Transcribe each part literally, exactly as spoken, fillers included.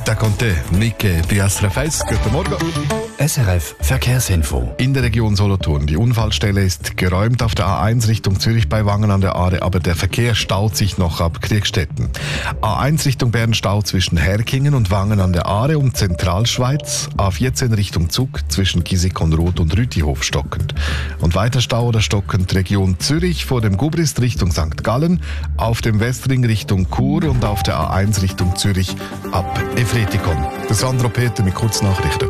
Da Conte, Micke, bei S R F eins. Guten Morgen. S R F Verkehrsinfo. In der Region Solothurn. Die Unfallstelle ist geräumt auf der A eins Richtung Zürich bei Wangen an der Aare, aber der Verkehr staut sich noch ab Kriegstetten. A eins Richtung Bern Stau zwischen Herkingen und Wangen an der Aare und Zentralschweiz. A vierzehn Richtung Zug zwischen Kisikonroth und Rütihof stockend. Und weiter Stau oder stockend Region Zürich vor dem Gubrist Richtung Sankt Gallen, auf dem Westring Richtung Chur und auf der A eins Richtung Zürich ab Efretikon. Der Sandro Peter mit Kurznachrichten.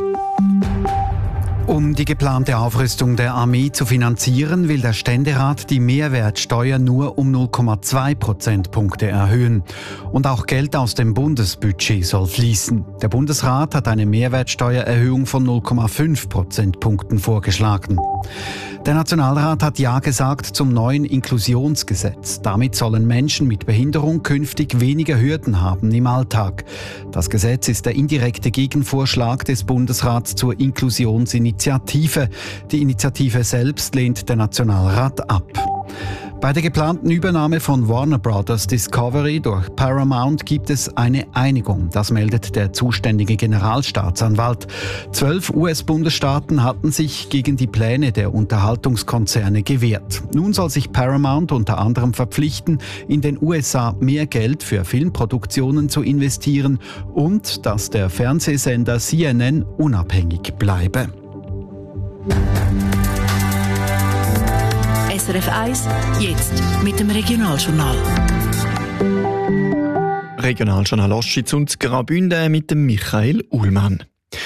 Um die geplante Aufrüstung der Armee zu finanzieren, will der Ständerat die Mehrwertsteuer nur um null Komma zwei Prozentpunkte erhöhen. Und auch Geld aus dem Bundesbudget soll fließen. Der Bundesrat hat eine Mehrwertsteuererhöhung von null Komma fünf Prozentpunkten vorgeschlagen. Der Nationalrat hat Ja gesagt zum neuen Inklusionsgesetz. Damit sollen Menschen mit Behinderung künftig weniger Hürden haben im Alltag. Das Gesetz ist der indirekte Gegenvorschlag des Bundesrats zur Inklusionsinitiative. Die Initiative selbst lehnt der Nationalrat ab. Bei der geplanten Übernahme von Warner Brothers Discovery durch Paramount gibt es eine Einigung. Das meldet der zuständige Generalstaatsanwalt. Zwölf U S-Bundesstaaten hatten sich gegen die Pläne der Unterhaltungskonzerne gewehrt. Nun soll sich Paramount unter anderem verpflichten, in den U S A mehr Geld für Filmproduktionen zu investieren und dass der Fernsehsender C N N unabhängig bleibe. S R F eins, jetzt mit dem Regionaljournal. Regionaljournal Ostschweiz und Graubünden mit dem Michael Ullmann.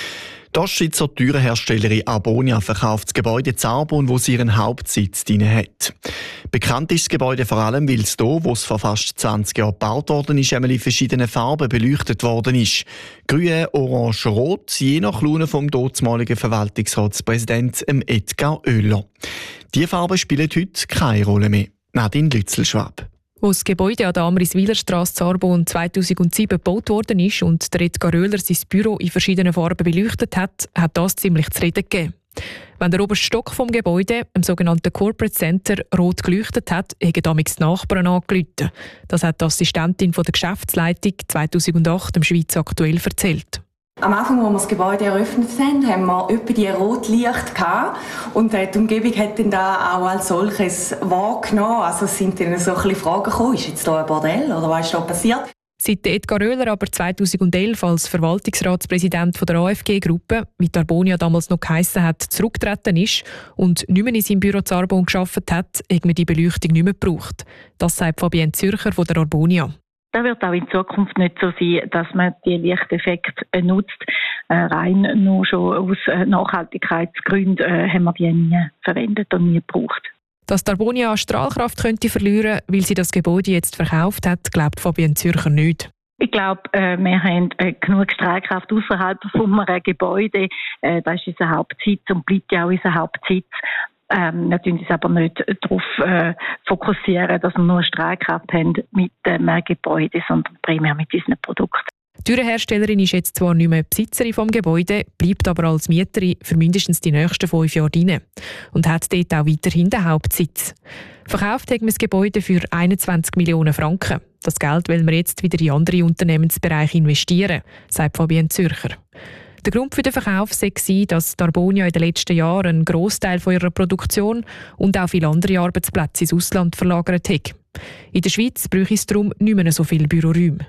Die Ostschweizer Türenherstellerin Arbonia verkauft das Gebäude Zarbon, wo sie ihren Hauptsitz drin hat. Bekannt ist das Gebäude vor allem, weil es hier, wo es vor fast zwanzig Jahren gebaut worden ist, einmal in verschiedenen Farben beleuchtet worden ist. Grün, Orange, Rot, je nach Laune vom dortmaligen Verwaltungsratspräsidenten Edgar Oehler. Diese Farben spielen heute keine Rolle mehr. Nadine Lützelschwab. Als das Gebäude an der Amriswilerstrasse Zarbon zweitausendsieben gebaut worden ist und der Edgar Oehler sein Büro in verschiedenen Farben beleuchtet hat, hat das ziemlich zu reden gegeben. Wenn der oberste Stock vom Gebäude, im sogenannten Corporate Center, rot geleuchtet hat, haben damals die Nachbarn angerufen. Das hat die Assistentin von der Geschäftsleitung zweitausendacht im Schweiz aktuell erzählt. Am Anfang, als wir das Gebäude eröffnet haben, haben wir etwa die Rotlicht gehabt. Und die Umgebung hat dann da auch als solches wahrgenommen. Also es sind dann so ein bisschen Fragen gekommen, ist jetzt hier ein Bordell oder was ist da passiert? Seit Edgar Oehler aber zweitausendelf als Verwaltungsratspräsident der A F G-Gruppe, wie die Arbonia damals noch geheissen hat, zurückgetreten ist und nicht mehr in seinem Büro Zarbon gearbeitet hat, hat man die Beleuchtung nicht mehr gebraucht. Das sagt Fabienne Zürcher von der Arbonia. Das wird auch in Zukunft nicht so sein, dass man die Lichteffekte nutzt. Äh, rein nur schon aus Nachhaltigkeitsgründen äh, haben wir die nie verwendet und nie gebraucht. Dass die Arbonia Strahlkraft könnte verlieren, weil sie das Gebäude jetzt verkauft hat, glaubt Fabienne Zürcher nicht. Ich glaube, äh, wir haben äh, genug Strahlkraft außerhalb von einem Gebäude. Äh, das ist unser Hauptsitz und bleibt ja auch unser Hauptsitz. Ähm, wir tun uns aber nicht darauf äh, fokussieren, dass wir nur Strahlkraft haben mit dem äh, Gebäude, sondern primär mit unseren Produkten. Die Türenherstellerin ist jetzt zwar nicht mehr Besitzerin vom Gebäude, bleibt aber als Mieterin für mindestens die nächsten fünf Jahre drin und hat dort auch weiterhin den Hauptsitz. Verkauft haben wir das Gebäude für einundzwanzig Millionen Franken. Das Geld wollen wir jetzt wieder in andere Unternehmensbereiche investieren, sagt Fabienne Zürcher. Der Grund für den Verkauf sei, dass die Arbonia in den letzten Jahren einen Grossteil von ihrer Produktion und auch viele andere Arbeitsplätze ins Ausland verlagert hat. In der Schweiz bräuchte es darum nicht mehr so viele Büroräume.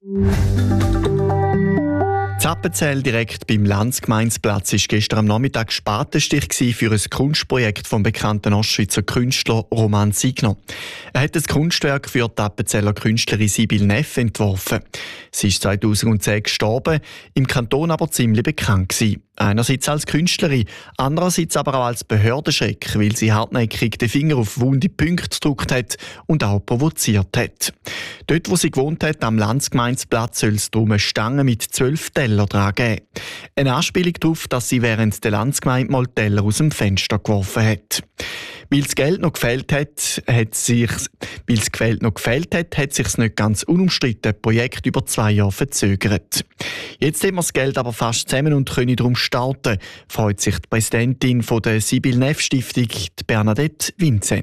Zappenzell direkt beim Landsgemeinsplatz war gestern am Nachmittag Spatenstich für ein Kunstprojekt vom bekannten Ostschweizer Künstler Roman Signer. Er hat das Kunstwerk für die Appenzeller Künstlerin Sibylle Neff entworfen. Sie ist zweitausendzehn gestorben, im Kanton aber ziemlich bekannt gewesen. Einerseits als Künstlerin, andererseits aber auch als Behördenschreck, weil sie hartnäckig den Finger auf wunde Punkte gedrückt hat und auch provoziert hat. Dort, wo sie gewohnt hat, am Landsgemeinsplatz, soll es darum eine Stange mit zwölf Teller dran geben. Eine Anspielung darauf, dass sie während der Landsgemeinde mal Teller aus dem Fenster geworfen hat. Weil das Geld noch gefehlt hat, hat sich, weil das Geld noch gefehlt hat, hat sich nicht ganz unumstritten Projekt über zwei Jahre verzögert. Jetzt haben wir das Geld aber fast zusammen und können darum starten, freut sich die Präsidentin von der Sibylle Neff Stiftung, Bernadette Vincent.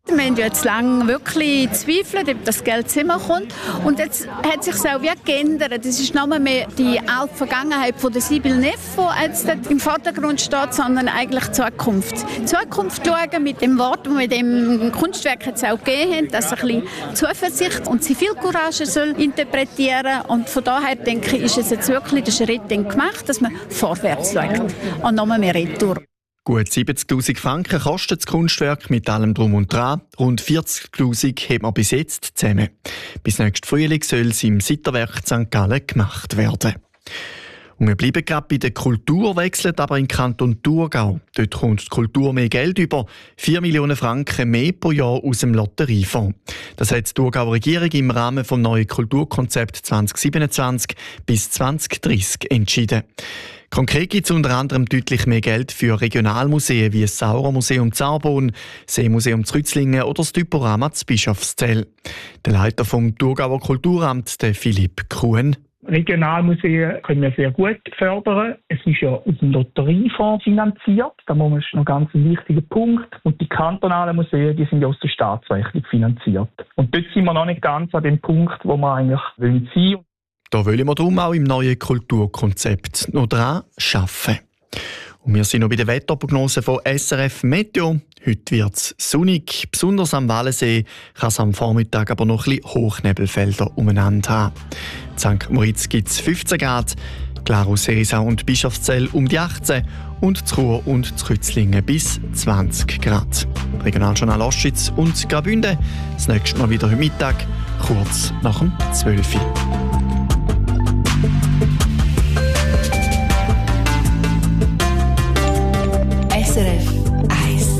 Wir haben jetzt lange wirklich gezweifelt, ob das Geld zu immer kommt. Und jetzt hat sich auch wie geändert. Es ist nicht mehr die alte Vergangenheit von der Sibyl Neff, die jetzt im Vordergrund steht, sondern eigentlich die Zukunft. Die Zukunft schauen mit dem Wort, das wir mit dem Kunstwerk jetzt auch gegeben haben, dass ein bisschen Zuversicht und Zivilcourage soll interpretieren. Und von daher denke ich, ist es jetzt wirklich der Schritt gemacht, dass man vorwärts schaut und nochmal mehr retour. Gut siebzigtausend Franken kostet das Kunstwerk mit allem Drum und Dran. Rund vierzigtausend hat man bis jetzt zusammen. Bis nächsten Frühling soll es im Sitterwerk Sankt Gallen gemacht werden. Und wir bleiben gerade bei der Kultur, wechseln aber in den Kanton Thurgau. Dort kommt die Kultur mehr Geld über. vier Millionen Franken mehr pro Jahr aus dem Lotteriefonds. Das hat die Thurgauer Regierung im Rahmen des neuen Kulturkonzepts zwanzig siebenundzwanzig bis zwanzig dreissig entschieden. Konkret gibt es unter anderem deutlich mehr Geld für Regionalmuseen wie das Sauermuseum Zarbon, das Seemuseum Zrützlingen oder das Typorama zu Bischofszell. Der Leiter vom Thurgauer Kulturamt, der Philipp Kuhn. Regionalmuseen können wir sehr gut fördern. Es ist ja aus dem Lotteriefonds finanziert. Da ist noch ganz ein wichtiger Punkt. Und die kantonalen Museen, die sind ja aus der Staatsrechnung finanziert. Und dort sind wir noch nicht ganz an dem Punkt, wo wir eigentlich sein wollen. Da wollen wir darum auch im neuen Kulturkonzept noch dran arbeiten. Und wir sind noch bei der Wetterprognose von S R F Meteo. Heute wird es sonnig, besonders am Wallensee kann es am Vormittag aber noch ein bisschen Hochnebelfelder umeinander haben. In Sankt Moritz gibt es fünfzehn Grad, Glarus, Herisau und Bischofszell um die achtzehn und Chur und Rützlingen bis zwanzig Grad. Regionaljournal Ostschweiz und Graubünden, das nächste Mal wieder heute Mittag, kurz nach dem zwölf Uhr. S R F eins.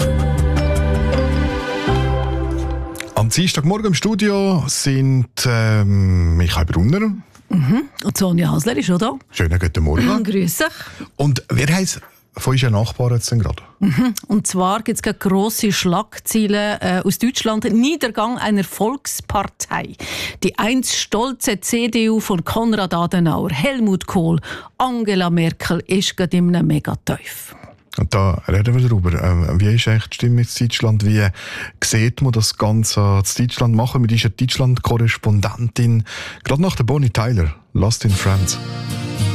Am Dienstagmorgen im Studio sind ähm, Michael Brunner. Mhm. Und Sonja Hasler ist schon da. Schönen guten Morgen. Grüß dich. Und wer heisst von unseren Nachbarn jetzt denn gerade? Mhm. Und zwar gibt es grosse Schlagzeilen äh, aus Deutschland. Niedergang einer Volkspartei. Die einst stolze C D U von Konrad Adenauer, Helmut Kohl, Angela Merkel ist gerade in einem Megatief. Und da reden wir darüber. Ähm, wie ist eigentlich die Stimmung in Deutschland? Wie sieht man das Ganze in Deutschland machen mit dieser Deutschland-Korrespondentin? Gerade nach der Bonnie Tyler, Lost in France.